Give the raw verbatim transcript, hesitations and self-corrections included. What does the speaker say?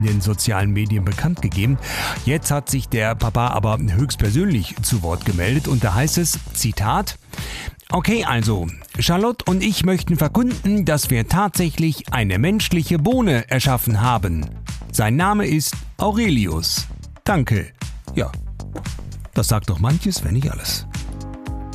in den sozialen Medien bekannt gegeben. Jetzt hat sich der Papa aber höchstpersönlich zu Wort gemeldet und da heißt es, Zitat, okay, also, Charlotte und ich möchten verkünden, dass wir tatsächlich eine menschliche Bohne erschaffen haben. Sein Name ist Aurelius. Danke. Ja, das sagt doch manches, wenn nicht alles.